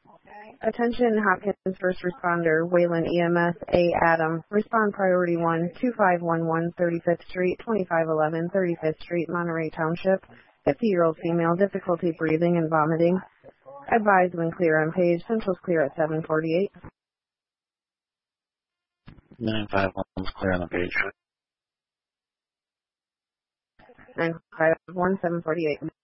Attention Hopkins First Responder, Wayland EMS, A. Adam. Respond Priority 1, 2511 35th Street, 2511 35th Street, Monterey Township. 50-year-old female, difficulty breathing and vomiting. Advise when clear on page. Central's clear at 748. 951's clear on the page. 951, 748.